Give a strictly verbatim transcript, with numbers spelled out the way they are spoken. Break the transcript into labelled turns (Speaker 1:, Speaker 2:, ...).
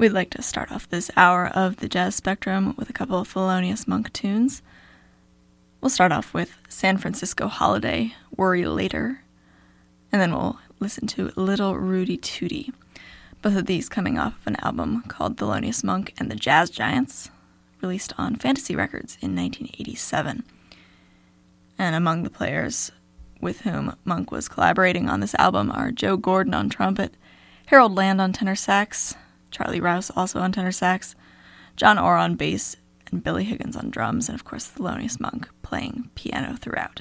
Speaker 1: We'd like to start off this hour of the Jazz Spectrum with a couple of Thelonious Monk tunes. We'll start off with San Francisco Holiday, Worry Later, and then we'll listen to Little Rudy Tooty, both of these coming off of an album called Thelonious Monk and the Jazz Giants, released on Fantasy Records in nineteen eighty-seven. And among the players with whom Monk was collaborating on this album are Joe Gordon on trumpet, Harold Land on tenor sax, Charlie Rouse also on tenor sax, John Orr on bass, and Billy Higgins on drums, and of course Thelonious Monk playing piano throughout.